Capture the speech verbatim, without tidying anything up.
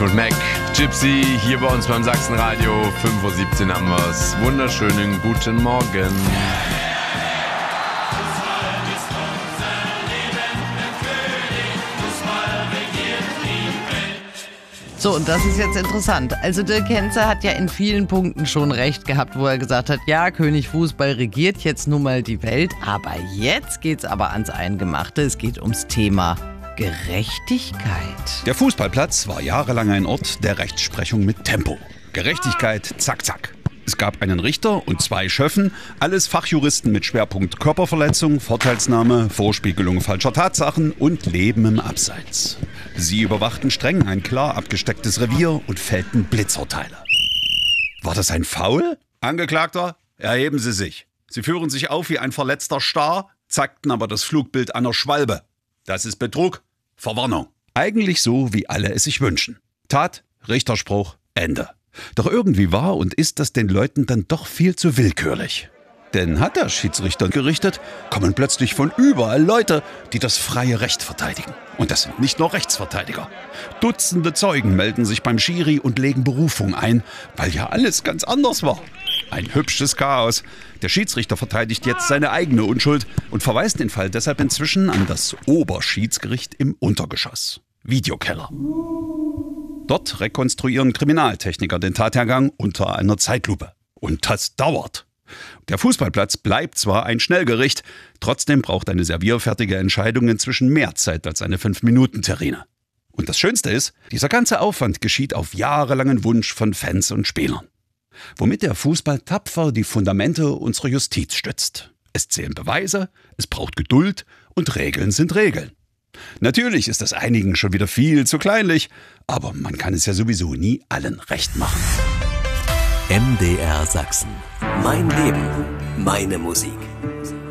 Fleetwood Mac, Gypsy, hier bei uns beim Sachsenradio. fünf Uhr siebzehn haben wir es. Wunderschönen guten Morgen. So, und das ist jetzt interessant. Also Dirk Hensser hat ja in vielen Punkten schon recht gehabt, wo er gesagt hat, ja, König Fußball regiert jetzt nun mal die Welt. Aber jetzt geht's aber ans Eingemachte. Es geht ums Thema Gerechtigkeit. Der Fußballplatz war jahrelang ein Ort der Rechtsprechung mit Tempo. Gerechtigkeit, zack, zack. Es gab einen Richter und zwei Schöffen, alles Fachjuristen mit Schwerpunkt Körperverletzung, Vorteilsnahme, Vorspiegelung falscher Tatsachen und Leben im Abseits. Sie überwachten streng ein klar abgestecktes Revier und fällten Blitzurteile. War das ein Foul? Angeklagter, erheben Sie sich. Sie führen sich auf wie ein verletzter Star, zeigten aber das Flugbild einer Schwalbe. Das ist Betrug, Verwarnung. Eigentlich so, wie alle es sich wünschen. Tat, Richterspruch, Ende. Doch irgendwie war und ist das den Leuten dann doch viel zu willkürlich. Denn hat der Schiedsrichter gerichtet, kommen plötzlich von überall Leute, die das freie Recht verteidigen. Und das sind nicht nur Rechtsverteidiger. Dutzende Zeugen melden sich beim Schiri und legen Berufung ein, weil ja alles ganz anders war. Ein hübsches Chaos. Der Schiedsrichter verteidigt jetzt seine eigene Unschuld und verweist den Fall deshalb inzwischen an das Oberschiedsgericht im Untergeschoss. Videokeller. Dort rekonstruieren Kriminaltechniker den Tathergang unter einer Zeitlupe. Und das dauert. Der Fußballplatz bleibt zwar ein Schnellgericht, trotzdem braucht eine servierfertige Entscheidung inzwischen mehr Zeit als eine fünf Minuten Terrine. Und das Schönste ist, dieser ganze Aufwand geschieht auf jahrelangen Wunsch von Fans und Spielern. Womit der Fußball tapfer die Fundamente unserer Justiz stützt. Es zählen Beweise, es braucht Geduld und Regeln sind Regeln. Natürlich ist das einigen schon wieder viel zu kleinlich, aber man kann es ja sowieso nie allen recht machen. M D R Sachsen. Mein Leben, meine Musik.